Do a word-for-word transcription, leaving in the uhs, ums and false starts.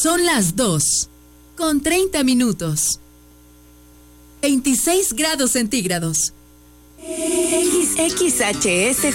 Son las dos, con treinta minutos. veintiséis grados centígrados. X X H S